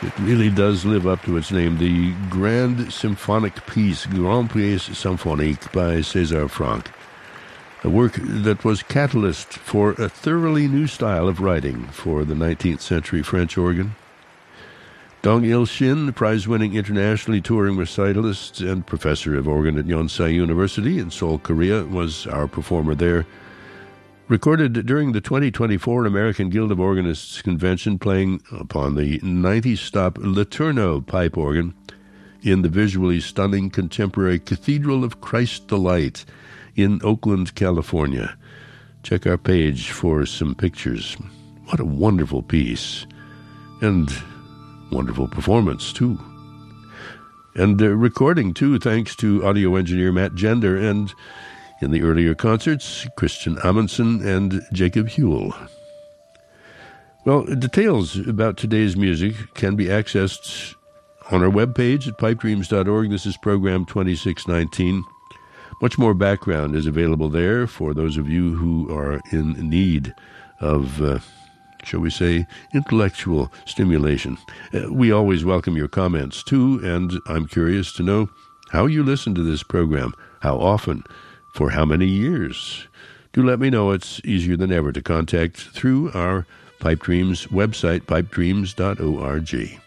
It really does live up to its name, the Grand Symphonic Piece, Grand Pièce Symphonique by César Franck, a work that was catalyst for a thoroughly new style of writing for the 19th century French organ. Dong Il-shin, prize-winning internationally touring recitalist and professor of organ at Yonsei University in Seoul, Korea, was our performer there. Recorded during the 2024 American Guild of Organists Convention, playing upon the 90-stop Letourneau pipe organ in the visually stunning contemporary Cathedral of Christ the Light in Oakland, California. Check our page for some pictures. What a wonderful piece. And wonderful performance, too. And recording, too, thanks to audio engineer Matt Gender, and in the earlier concerts, Christian Amundsen and Jacob Huell. Well, details about today's music can be accessed on our webpage at pipedreams.org. This is program 2619. Much more background is available there for those of you who are in need of, shall we say, intellectual stimulation. We always welcome your comments, too, and I'm curious to know how you listen to this program, how often, for how many years. Do let me know. It's easier than ever to contact through our Pipe Dreams website, pipedreams.org.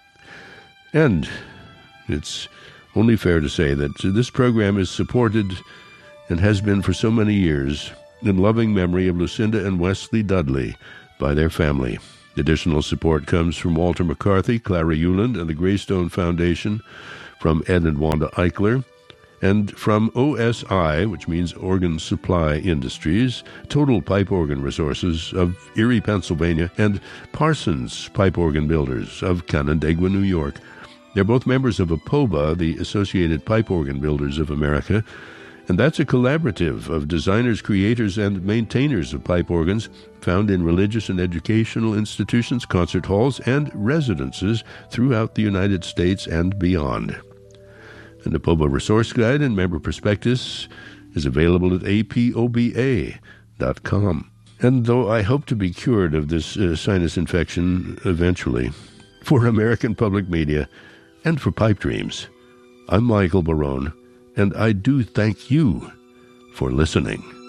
And it's only fair to say that this program is supported and has been for so many years in loving memory of Lucinda and Wesley Dudley by their family. Additional support comes from Walter McCarthy, Clara Euland, and the Greystone Foundation, from Ed and Wanda Eichler, and from OSI, which means Organ Supply Industries, Total Pipe Organ Resources of Erie, Pennsylvania, and Parsons Pipe Organ Builders of Canandaigua, New York. They're both members of APOBA, the Associated Pipe Organ Builders of America, and that's a collaborative of designers, creators, and maintainers of pipe organs found in religious and educational institutions, concert halls, and residences throughout the United States and beyond. And the APOBA Resource Guide and Member Prospectus is available at apoba.com. And though I hope to be cured of this sinus infection eventually, for American Public Media and for Pipe Dreams, I'm Michael Barone, and I do thank you for listening.